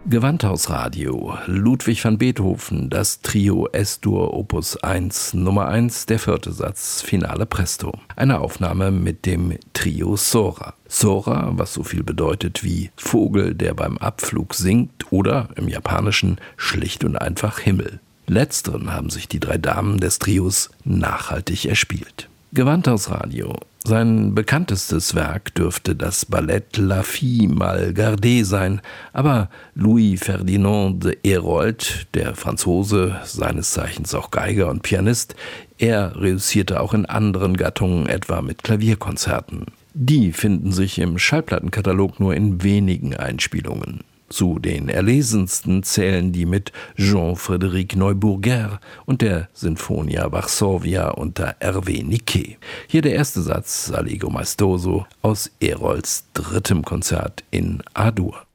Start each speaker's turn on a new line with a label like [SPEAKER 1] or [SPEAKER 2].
[SPEAKER 1] Gewandhausradio, Ludwig van Beethoven, das Trio S-Dur Opus 1, Nummer 1, der 4. Satz, Finale Presto. Eine Aufnahme mit dem Trio Sora. Sora, was so viel bedeutet wie Vogel, der beim Abflug singt, oder im Japanischen schlicht und einfach Himmel. Letzteren haben sich die 3 Damen des Trios nachhaltig erspielt. Gewandhausradio. Sein bekanntestes Werk dürfte das Ballett La Fille mal gardée sein, aber Louis Ferdinand de Herold, der Franzose, seines Zeichens auch Geiger und Pianist, er reüssierte auch in anderen Gattungen, etwa mit Klavierkonzerten. Die finden sich im Schallplattenkatalog nur in wenigen Einspielungen. Zu den erlesensten zählen die mit Jean-Frédéric Neuburger und der Sinfonia Varsovia unter Hervé Niquet. Hier der erste Satz, Allegro maestoso, aus Herolds 3. Konzert in A-Dur.